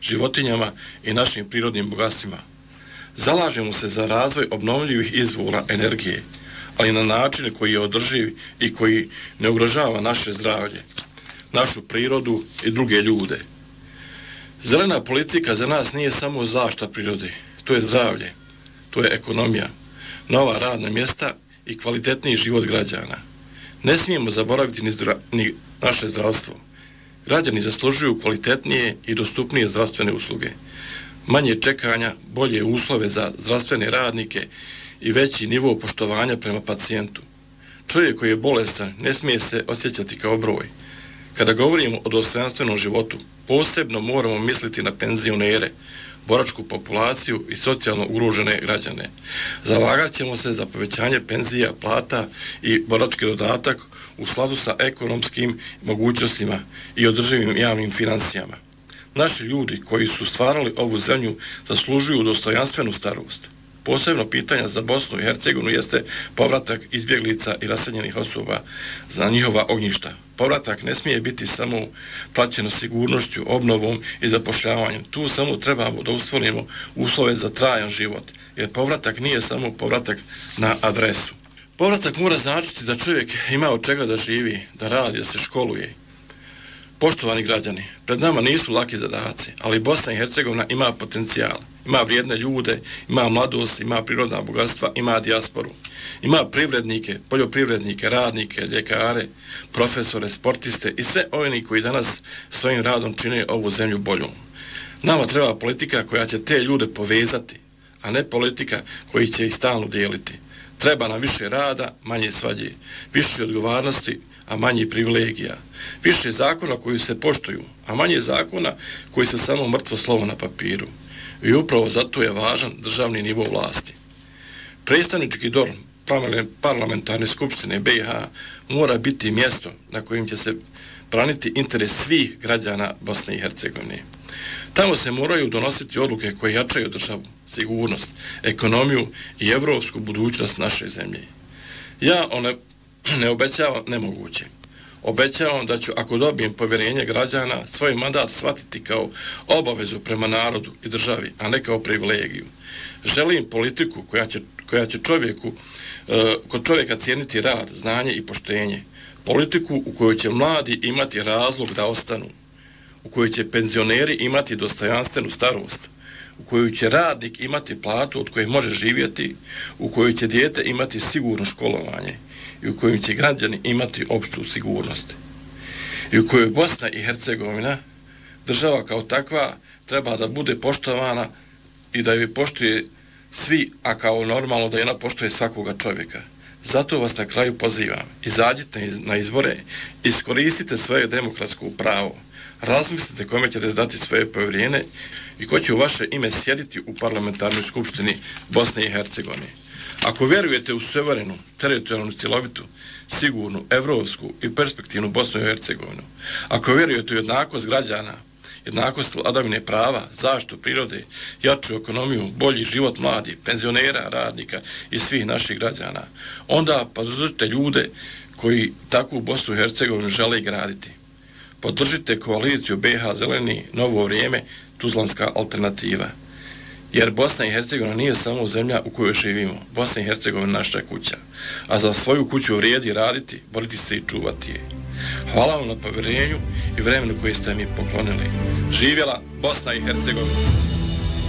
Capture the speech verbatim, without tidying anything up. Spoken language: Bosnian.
životinjama i našim prirodnim bogatstvima. Zalažemo se za razvoj obnovljivih izvora energije, ali na način koji je održiv i koji ne ugrožava naše zdravlje, našu prirodu i druge ljude. Zelena politika za nas nije samo zaštita prirode, to je zdravlje, to je ekonomija, nova radna mjesta i kvalitetniji život građana. Ne smijemo zaboraviti ni, zdra, ni naše zdravstvo. Građani zaslužuju kvalitetnije i dostupnije zdravstvene usluge, manje čekanja, bolje uslove za zdravstvene radnike i veći nivo poštovanja prema pacijentu. Čovjek koji je bolestan ne smije se osjećati kao broj. Kada govorimo o dostojanstvenom životu, posebno moramo misliti na penzionere, boračku populaciju i socijalno ugrožene građane. Zalagat ćemo se za povećanje penzija, plata i borački dodatak u skladu sa ekonomskim mogućnostima i održivim javnim financijama. Naši ljudi koji su stvarali ovu zemlju zaslužuju dostojanstvenu starost. Posebno pitanja za Bosnu i Hercegovinu jeste povratak izbjeglica i raseljenih osoba za njihova ognjišta. Povratak ne smije biti samo plaćeno sigurnošću, obnovom i zapošljavanjem. Tu samo trebamo da stvorimo uslove za trajan život, jer povratak nije samo povratak na adresu. Povratak mora značiti da čovjek ima od čega da živi, da radi, da se školuje. Poštovani građani, pred nama nisu laki zadaci, ali Bosna i Hercegovina ima potencijal, ima vrijedne ljude, ima mladost, ima prirodna bogatstva, ima dijasporu, ima privrednike, poljoprivrednike, radnike, ljekare, profesore, sportiste i sve oni koji danas svojim radom čine ovu zemlju boljom. Nama treba politika koja će te ljude povezati, a ne politika koji će ih stalno dijeliti. Treba nam više rada, manje svađe, više odgovornosti, a manje privilegija. Više zakona koji se poštuju, a manje zakona koji su samo mrtvo slovo na papiru. I upravo zato je važan državni nivo vlasti. Predstavnički dom parlamentarne skupštine B i H mora biti mjesto na kojim će se braniti interes svih građana Bosne i Hercegovine. Tamo se moraju donositi odluke koje jačaju državu, sigurnost, ekonomiju i evropsku budućnost naše zemlje. Ja one ne obećavam nemoguće. Obećavam da ću, ako dobijem povjerenje građana, svoj mandat shvatiti kao obavezu prema narodu i državi, a ne kao privilegiju. Želim politiku koja će, koja će čovjeku, e, kod čovjeka cijeniti rad, znanje i poštenje. Politiku u kojoj će mladi imati razlog da ostanu, u kojoj će penzioneri imati dostojanstvenu starost, u kojoj će radnik imati platu od koje može živjeti, u kojoj će dijete imati sigurno školovanje i u kojoj će građani imati opštu sigurnost. I u kojoj Bosna i Hercegovina, država kao takva, treba da bude poštovana i da joj poštuje svi, a kao normalno da ona poštuje svakoga čovjeka. Zato vas na kraju pozivam, izađite na izbore, iskoristite svoje demokratsko pravo, razmislite kome ćete dati svoje povjerenje i ko će u vaše ime sjediti u parlamentarnoj skupštini Bosne i Hercegovine. Ako vjerujete u suverenu, teritorijalnu, cjelovitu, sigurnu, evropsku i perspektivnu Bosnu i Hercegovinu, ako vjerujete u jednakost građana, jednakost vladavine prava, zaštitu prirode, jaču ekonomiju, bolji život mladih, penzionera, radnika i svih naših građana, onda podržite ljude koji takvu Bosnu i Hercegovinu žele graditi. Podržite koaliciju B i H Zeleni, Novo vrijeme, Tuzlanska alternativa. Jer Bosna i Hercegovina nije samo zemlja u kojoj živimo. Bosna i Hercegovina je naša kuća. A za svoju kuću vrijedi raditi, boriti se i čuvati je. Hvala vam na povjerenju i vremenu koje ste mi poklonili. Živjela Bosna i Hercegovina!